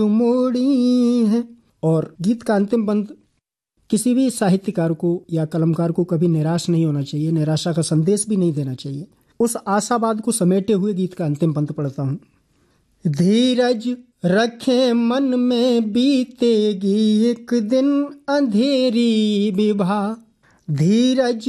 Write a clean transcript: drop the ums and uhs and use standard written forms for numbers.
मोड़ी है। और गीत का अंतिम बंद किसी भी साहित्यकार को या कलमकार को कभी निराश नहीं होना चाहिए, निराशा का संदेश भी नहीं देना चाहिए। उस आशावाद को समेटे हुए गीत का अंतिम पंक्ति पढ़ता हूँ। धीरज रखे मन में बीतेगी एक दिन अंधेरी विभा, धीरज